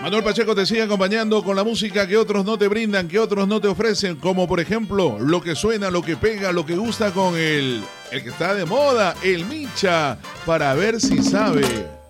Manuel Pacheco te sigue acompañando con la música que otros no te brindan, que otros no te ofrecen, como por ejemplo lo que suena, lo que pega, lo que gusta con el que está de moda, el Micha, para ver si sabe.